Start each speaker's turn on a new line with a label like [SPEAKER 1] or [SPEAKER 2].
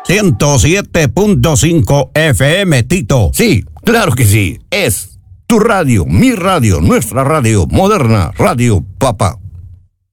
[SPEAKER 1] 107.5 FM, Tito.
[SPEAKER 2] Sí, claro que sí. Es tu radio, mi radio, nuestra radio, moderna, Radio Papa.